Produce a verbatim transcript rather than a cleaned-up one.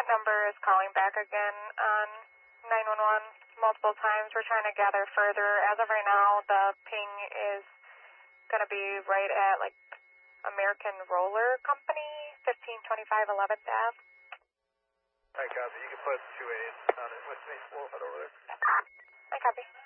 that number is calling back again on nine one one multiple times. We're trying to gather further. As of right now, the ping is going to be right at, like, American Roller Company, fifteen twenty-five eleventh Ave. Alright, copy. You can put two A's on it with me. We'll head over there. I copy.